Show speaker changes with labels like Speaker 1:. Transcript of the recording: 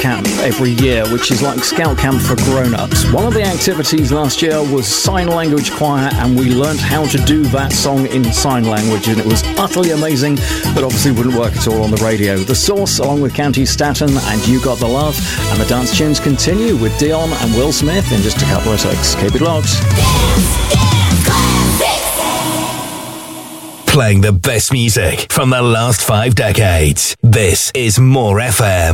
Speaker 1: Camp every year, which is like Scout Camp for grown-ups. One of the activities last year was sign language choir, and we learnt how to do that song in sign language, and it was utterly amazing, but obviously wouldn't work at all on the radio. The Source, along with County Staton and You Got the Love, and the dance tunes continue with Dion and Will Smith in just a couple of takes. Keep it locked.
Speaker 2: Playing the best music from the last 5 decades. This is More FM.